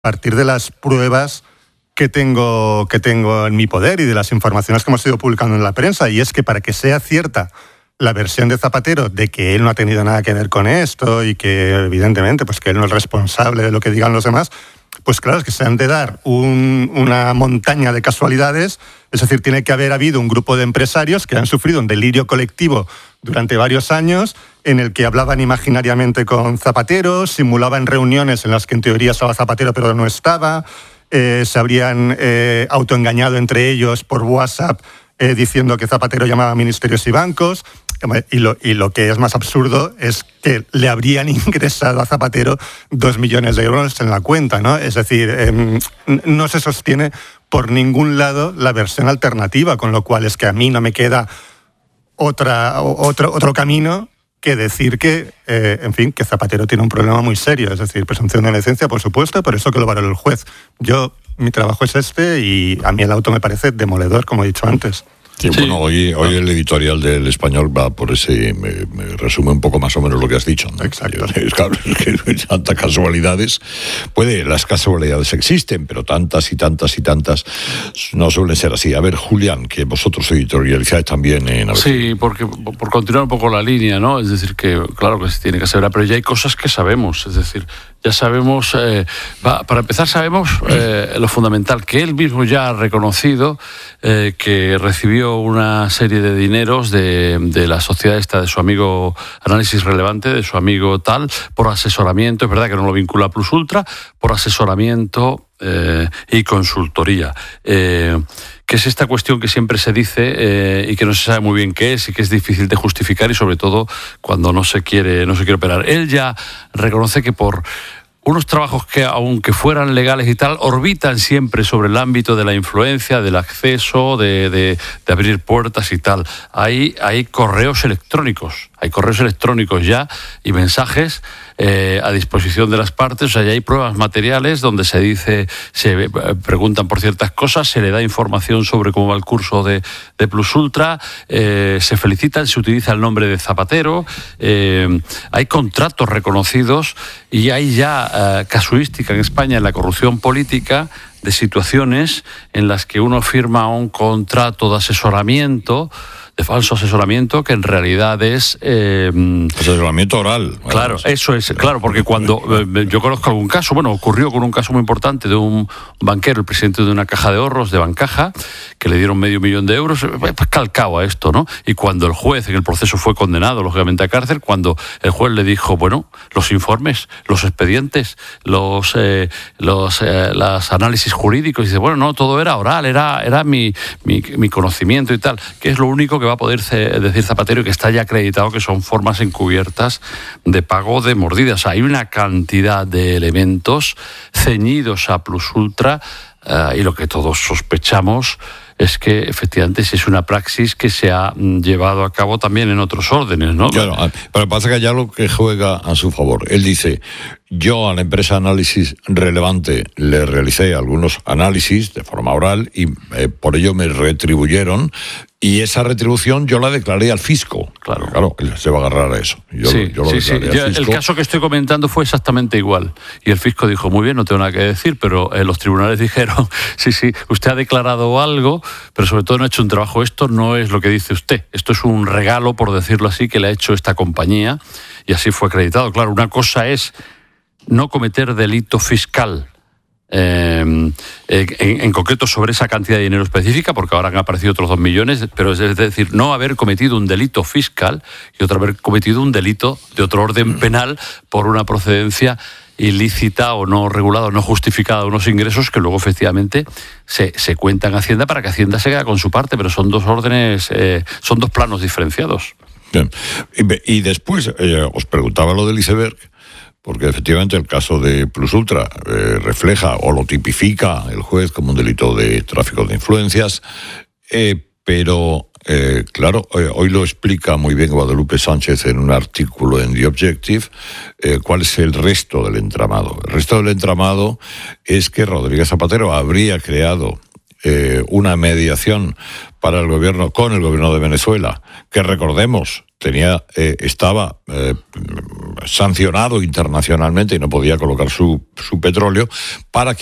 partir de las pruebas que tengo en mi poder y de las informaciones que hemos ido publicando en la prensa, y es que para que sea cierta la versión de Zapatero de que él no ha tenido nada que ver con esto y que evidentemente pues que él no es responsable de lo que digan los demás, pues claro, es que se han de dar una montaña de casualidades. Es decir, tiene que haber habido un grupo de empresarios que han sufrido un delirio colectivo durante varios años en el que hablaban imaginariamente con Zapatero, simulaban reuniones en las que en teoría estaba Zapatero pero no estaba, se habrían autoengañado entre ellos por WhatsApp diciendo que Zapatero llamaba a ministerios y bancos. Y lo que es más absurdo es que le habrían ingresado a Zapatero 2 millones de euros en la cuenta, ¿no? Es decir, no se sostiene por ningún lado la versión alternativa, con lo cual es que a mí no me queda otro camino que decir que, que Zapatero tiene un problema muy serio. Es decir, presunción de inocencia, por supuesto, pero eso que lo valore el juez. Mi trabajo es este y a mí el auto me parece demoledor, como he dicho antes. Sí, bueno, hoy el editorial del Español va por ese, me resume un poco más o menos lo que has dicho, ¿no? Exacto. Es que tantas casualidades, las casualidades existen, pero tantas y tantas y tantas no suelen ser así. A ver, Julián, que vosotros editorializáis también en... Sí, porque por continuar un poco la línea, ¿no? Es decir, que claro que se tiene que saber, pero ya hay cosas que sabemos, es decir, ya sabemos, para empezar sabemos lo fundamental, que él mismo ya ha reconocido que recibió una serie de dineros de la sociedad esta de su amigo Análisis Relevante, de su amigo tal, por asesoramiento, es verdad que no lo vincula a Plus Ultra, por asesoramiento y consultoría. Que es esta cuestión que siempre se dice y que no se sabe muy bien qué es y que es difícil de justificar, y sobre todo cuando no se quiere operar. Él ya reconoce que por unos trabajos que, aunque fueran legales y tal, orbitan siempre sobre el ámbito de la influencia, del acceso, de abrir puertas y tal. Hay correos electrónicos ya y mensajes a disposición de las partes. O sea, ya hay pruebas materiales donde se dice, se preguntan por ciertas cosas, se le da información sobre cómo va el curso de Plus Ultra, se felicitan, se utiliza el nombre de Zapatero, hay contratos reconocidos y hay ya casuística en España en la corrupción política de situaciones en las que uno firma un contrato de asesoramiento, de falso asesoramiento, que en realidad es... asesoramiento oral. Claro, eso es, claro, porque cuando yo conozco algún caso, ocurrió con un caso muy importante de un banquero, el presidente de una caja de ahorros, de Bancaja, que le dieron $500,000 pues calcado a esto, ¿no? Y cuando el juez en el proceso fue condenado, lógicamente, a cárcel, cuando el juez le dijo, los informes, los expedientes, los análisis jurídicos, y dice, no, todo era oral, era mi conocimiento y tal, que es lo único que va a poder decir Zapatero, y que está ya acreditado que son formas encubiertas de pago de mordidas. Hay una cantidad de elementos ceñidos a Plus Ultra y lo que todos sospechamos es que efectivamente si es una praxis que se ha llevado a cabo también en otros órdenes, ¿no? Claro, pero pasa que ya lo que juega a su favor. Él dice, yo a la empresa Análisis Relevante le realicé algunos análisis de forma oral y por ello me retribuyeron, y esa retribución yo la declaré al fisco. Claro, él se va a agarrar a eso. Yo lo declaré al fisco. El caso que estoy comentando fue exactamente igual. Y el fisco dijo, muy bien, no tengo nada que decir, pero los tribunales dijeron, sí, usted ha declarado algo, pero sobre todo no ha hecho un trabajo. Esto no es lo que dice usted. Esto es un regalo, por decirlo así, que le ha hecho esta compañía, y así fue acreditado. Claro, una cosa es no cometer delito fiscal, en concreto sobre esa cantidad de dinero específica, porque ahora han aparecido otros 2 millones, pero es decir, no haber cometido un delito fiscal, y otra haber cometido un delito de otro orden penal por una procedencia ilícita o no regulada o no justificada de unos ingresos que luego efectivamente se cuentan a Hacienda para que Hacienda se quede con su parte, pero son dos órdenes, son dos planos diferenciados. Bien. Y después os preguntaba lo del iceberg, porque efectivamente el caso de Plus Ultra refleja o lo tipifica el juez como un delito de tráfico de influencias, pero claro, hoy lo explica muy bien Guadalupe Sánchez en un artículo en The Objective, cuál es el resto del entramado. El resto del entramado es que Rodríguez Zapatero habría creado una mediación para el gobierno, con el gobierno de Venezuela, que recordemos, estaba sancionado internacionalmente y no podía colocar su petróleo, para que